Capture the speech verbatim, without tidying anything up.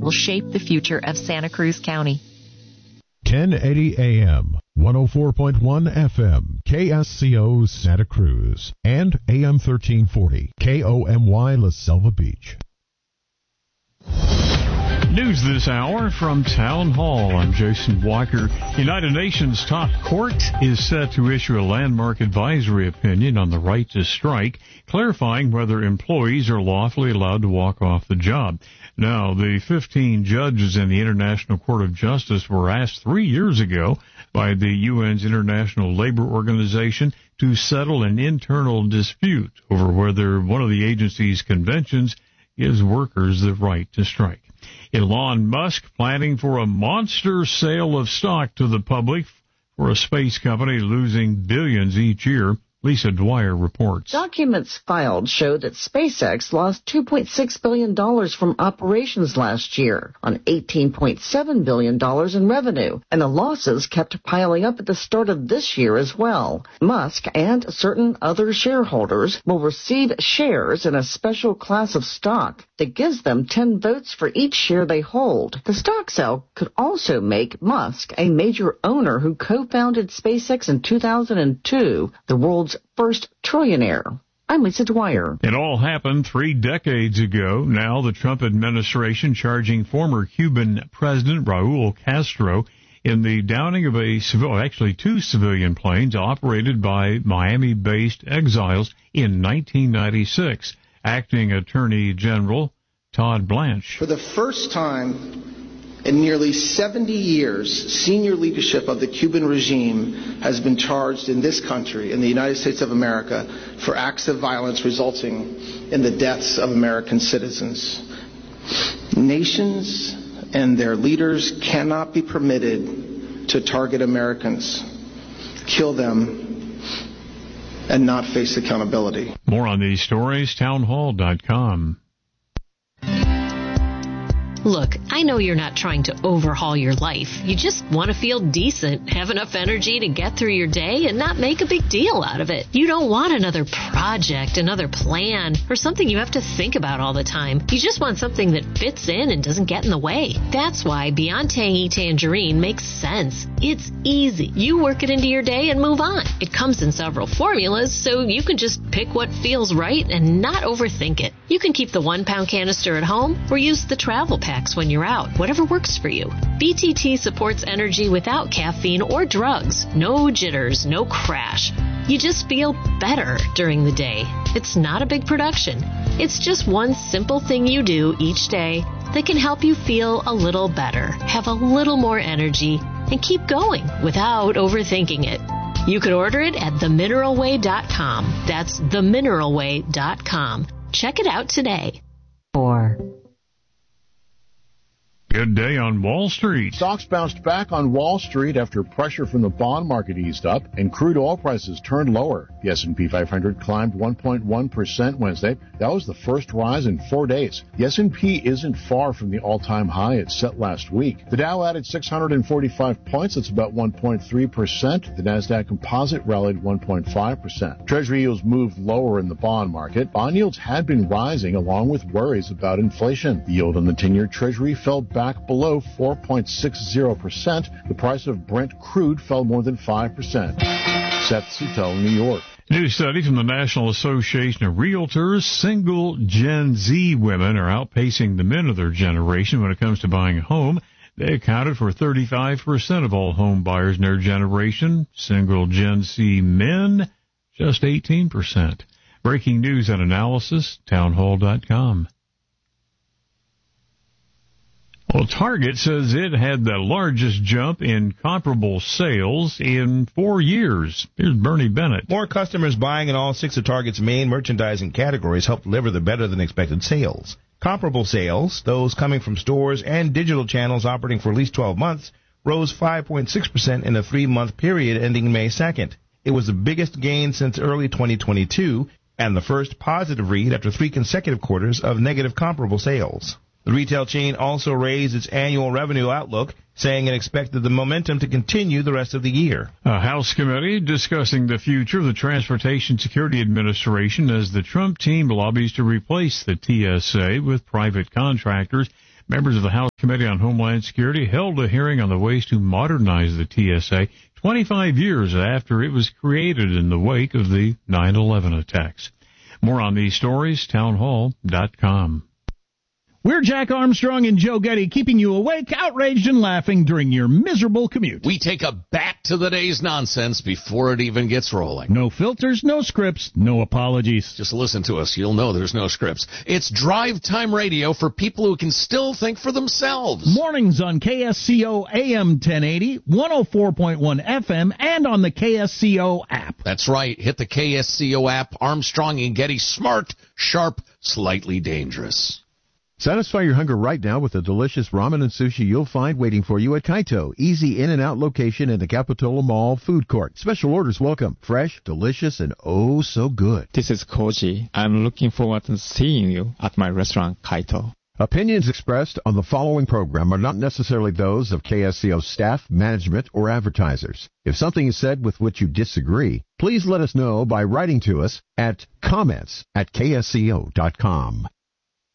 will shape the future of Santa Cruz County. ten eighty A M, one oh four point one F M, K S C O Santa Cruz, and A M thirteen forty, K O M Y La Selva Beach. News this hour from Town Hall. I'm Jason Walker. United Nations top court is set to issue a landmark advisory opinion on the right to strike, clarifying whether employees are lawfully allowed to walk off the job. Now, the fifteen judges in the International Court of Justice were asked three years ago by the U N's International Labor Organization to settle an internal dispute over whether one of the agency's conventions gives workers the right to strike. Elon Musk planning for a monster sale of stock to the public for a space company losing billions each year. Lisa Dwyer reports. Documents filed show that SpaceX lost two point six billion dollars from operations last year on eighteen point seven billion dollars in revenue, and the losses kept piling up at the start of this year as well. Musk and certain other shareholders will receive shares in a special class of stock that gives them ten votes for each share they hold. The stock sale could also make Musk a major owner who co-founded SpaceX in two thousand two, the world's first trillionaire. I'm Lisa Dwyer. It all happened three decades ago. Now the Trump administration charging former Cuban President Raul Castro in the downing of a civil, actually two civilian planes operated by Miami-based exiles in nineteen ninety-six. Acting Attorney General Todd Blanche. For the first time in nearly seventy years, senior leadership of the Cuban regime has been charged in this country, in the United States of America, for acts of violence resulting in the deaths of American citizens. Nations and their leaders cannot be permitted to target Americans, kill them, and not face accountability. More on these stories, townhall dot com. Look, I know you're not trying to overhaul your life. You just want to feel decent, have enough energy to get through your day and not make a big deal out of it. You don't want another project, another plan, or something you have to think about all the time. You just want something that fits in and doesn't get in the way. That's why Beyond Tangy Tangerine makes sense. It's easy. You work it into your day and move on. It comes in several formulas, so you can just pick what feels right and not overthink it. You can keep the one pound canister at home or use the travel pack when you're out, whatever works for you. B T T supports energy without caffeine or drugs. No jitters, no crash. You just feel better during the day. It's not a big production. It's just one simple thing you do each day that can help you feel a little better, have a little more energy, and keep going without overthinking it. You can order it at the mineral way dot com. That's the mineral way dot com. Check it out today. Four. Good day on Wall Street. Stocks bounced back on Wall Street after pressure from the bond market eased up and crude oil prices turned lower. The S and P five hundred climbed one point one percent Wednesday. That was the first rise in four days. The S and P isn't far from the all-time high it set last week. The Dow added six hundred forty-five points. That's about one point three percent. The Nasdaq Composite rallied one point five percent. Treasury yields moved lower in the bond market. Bond yields had been rising along with worries about inflation. The yield on the ten-year Treasury fell back back below four point six zero percent. The price of Brent crude fell more than five percent. Seth Sutell, New York. New study from the National Association of Realtors. Single Gen Z women are outpacing the men of their generation when it comes to buying a home. They accounted for thirty-five percent of all home buyers in their generation. Single Gen Z men, just eighteen percent. Breaking news and analysis, townhall dot com. Well, Target says it had the largest jump in comparable sales in four years. Here's Bernie Bennett. More customers buying in all six of Target's main merchandising categories helped deliver the better-than-expected sales. Comparable sales, those coming from stores and digital channels operating for at least twelve months, rose five point six percent in a three-month period ending May second. It was the biggest gain since early twenty twenty-two and the first positive read after three consecutive quarters of negative comparable sales. The retail chain also raised its annual revenue outlook, saying it expected the momentum to continue the rest of the year. A House committee discussing the future of the Transportation Security Administration as the Trump team lobbies to replace the T S A with private contractors. Members of the House Committee on Homeland Security held a hearing on the ways to modernize the T S A twenty-five years after it was created in the wake of the nine eleven attacks. More on these stories, townhall dot com. We're Jack Armstrong and Joe Getty, keeping you awake, outraged, and laughing during your miserable commute. We take a back to the day's nonsense before it even gets rolling. No filters, no scripts, no apologies. Just listen to us. You'll know there's no scripts. It's drive time radio for people who can still think for themselves. Mornings on K S C O A M ten eighty, one oh four point one F M, and on the K S C O app. That's right. Hit the K S C O app. Armstrong and Getty, smart, sharp, slightly dangerous. Satisfy your hunger right now with the delicious ramen and sushi you'll find waiting for you at Kaito. Easy in and out location in the Capitola Mall food court. Special orders welcome. Fresh, delicious, and oh so good. This is Koji. I'm looking forward to seeing you at my restaurant, Kaito. Opinions expressed on the following program are not necessarily those of K S C O staff, management, or advertisers. If something is said with which you disagree, please let us know by writing to us at comments at K S C O dot com.